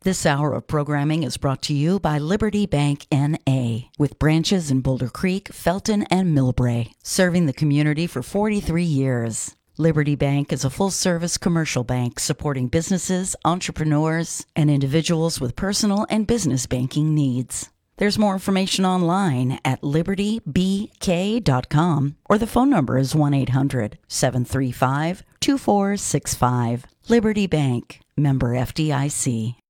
This hour of programming is brought to you by Liberty Bank N.A., with branches in Boulder Creek, Felton, and Millbrae, serving the community for 43 years. Liberty Bank is a full-service commercial bank supporting businesses, entrepreneurs, and individuals with personal and business banking needs. There's more information online at libertybk.com, or the phone number is 1-800-735-2465. Liberty Bank, member FDIC.